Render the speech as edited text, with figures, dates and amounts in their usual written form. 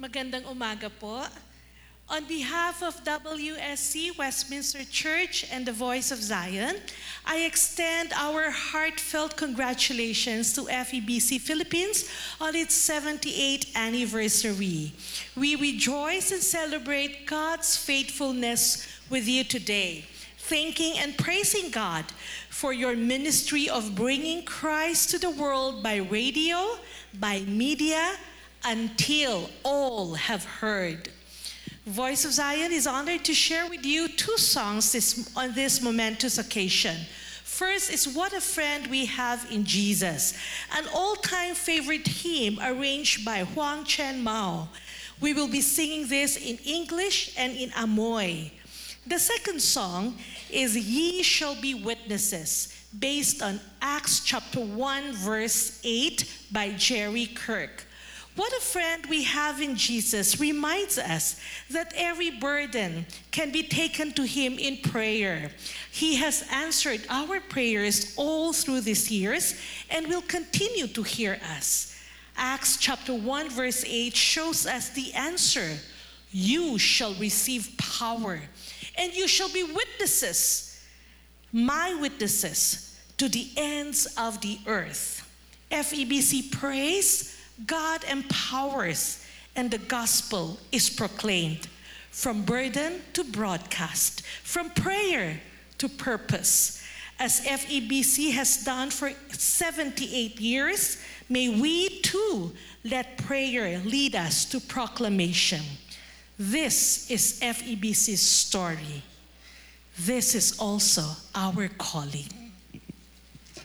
Magandang umaga po. On behalf of WSC, Westminster Church, and the Voice of Zion, I extend our heartfelt congratulations to FEBC Philippines on its 78th anniversary. We rejoice and celebrate God's faithfulness with you today, thanking and praising God for your ministry of bringing Christ to the world by radio, by media, until all have heard. Voice of Zion is honored to share with you two songs on this momentous occasion. First is What a Friend We Have in Jesus, an all-time favorite hymn arranged by Huang Chen Mao. We will be singing this in English and in Amoy. The second song is Ye Shall Be Witnesses, based on Acts chapter 1, verse 8 by Jerry Kirk. What a friend we have in Jesus reminds us that every burden can be taken to Him in prayer. He has answered our prayers all through these years and will continue to hear us. Acts chapter 1 verse 8 shows us the answer. You shall receive power, and you shall be witnesses, my witnesses, to the ends of the earth. FEBC prays, God empowers, and the gospel is proclaimed. From burden to broadcast, from prayer to purpose. As FEBC has done for 78 years, may we too let prayer lead us to proclamation. This is FEBC's story. This is also our calling.